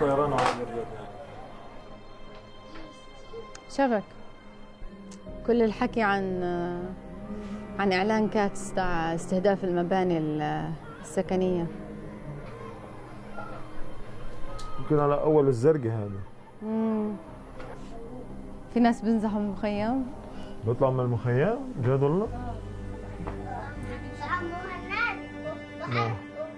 طيران عادي الرياض يعني. شبك. كل الحكي عن إعلان كاتس تاع استهداف المباني السكنية. يمكن على أول الزرقة هذا. في ناس بينزحوا من المخيم. بيطلعوا من المخيم؟ جد والله؟ نعم.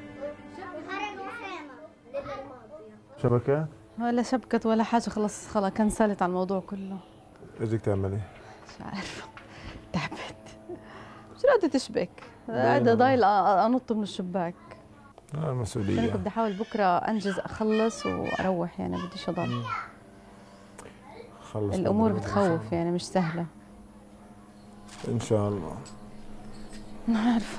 شبكات؟ ولا شبكت ولا حاجة، خلص كنسلت على الموضوع كله. ايش بدك تعملي؟ مش عارفة، تعبت، مش راضية تشبك، قاعدة ضايلة أنط من الشباك. مسؤولية. أنا كنت بدي أحاول بكرة أنجز أخلص وأروح، يعني بديش أضل. خلص الأمور بتخوف يعني، مش سهلة. إن شاء الله. ما عارفة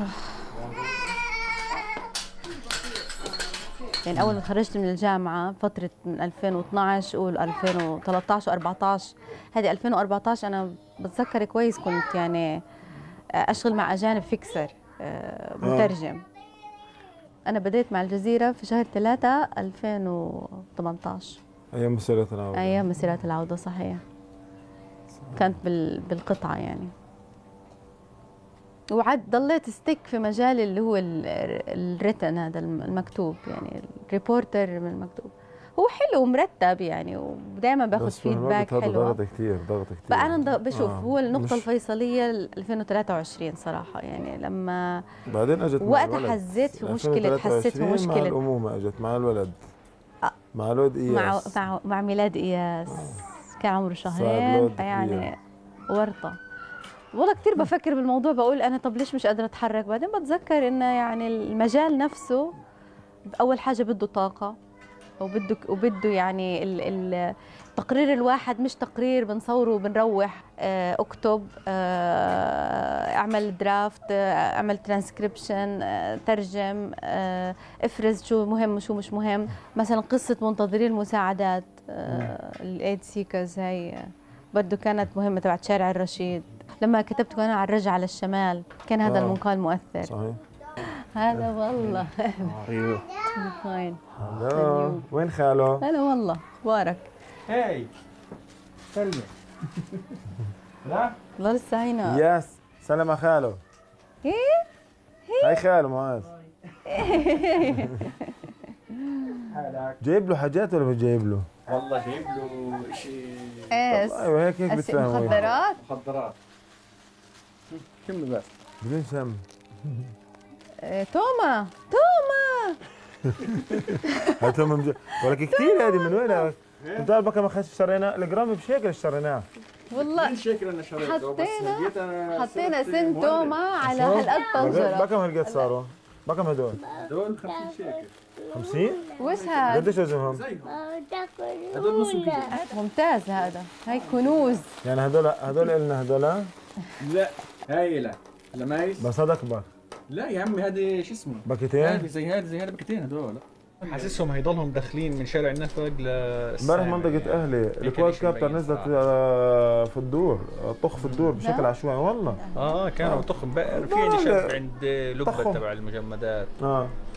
يعني. أول ما تخرجت من الجامعة فترة من 2012 قول 2013 و14، هذه 2014 أنا بتذكر كويس، كنت يعني أشتغل مع أجانب فيكسر مترجم. أنا بديت مع الجزيرة في شهر 3 2018. أيام مسيرة العودة. أيام مسيرة العودة صحيح. كانت بالقطعة يعني. وعد ضليت ستيك في مجال اللي هو الريتن، هذا المكتوب يعني، الريبورتر من المكتوب. هو حلو ومرتب يعني، ودائما باخذ فيدباك حلو. ضغط كثير. فأنا بشوف هو النقطة الفيصلية 2023 صراحة يعني، لما بعدين اجت وقتها حسيت في مشكلة، حسيت في مشكلة مع الأمومة، اجت مع الولد، مع الولد إياس، مع ميلاد إياس. كان عمره شهرين، فيعني ورطة. والله كثير بفكر بالموضوع، بقول أنا طب ليش مش قادرة أتحرك؟ بعدين بتذكر إنه يعني المجال نفسه أول حاجة بده طاقة، وبده يعني التقرير الواحد مش تقرير بنصوره وبنروح. اكتب، اعمل درافت، اعمل ترانسكريبشن، ترجم، افرز شو مهم وشو مش مهم. مثلا قصة منتظري المساعدات، الايد سيكرز، هي برضه كانت مهمة تبعت شارع الرشيد. لما كتبت كمان على الرجعة للشمال كان هذا المقال مؤثر. صحيح. هذا والله. ايوه. وين؟ هلا، وين خاله؟ هلا والله، اخبارك؟ هاي سلمى. لا والله لسه هينا. ياس، سلم على خاله. هاي خاله معاذ. حالك؟ جايب له حاجات ولا مش جايب له؟ والله جايب له شيء. ايش؟ ايوه هيك بتفهم. مخدرات؟ كمل بس. بدون سم. توما هاي توما ولك كثير. هذه من وين؟ انت بكره ما خدش اشترينا الجرام بشيكل اشتريناه. والله من شيكل انا شريته، حطينا سن توما على هالقد طنجره. بكم هالقد صاروا؟ بكم هدول 50 شيكل. 50؟ وش هذا؟ قديش وزنهم؟ هدول نص كيلو. ممتاز هذا، هاي كنوز يعني هدول إلنا هدول؟ لا هاي لا لمايس، بس هذا اكبر. لا يا عمي هذه شو اسمه؟ باكيتين؟ هذه زي هذا باكيتين هدول. حاسسهم هيضلهم داخلين من شارع النفق امبارح منطقة أهلي الكواد كابتر نزلت في الدور، طخ في الدور بشكل عشوائي والله. كانوا طخ امبارح. في عندي شاب عند لبة تبع المجمدات.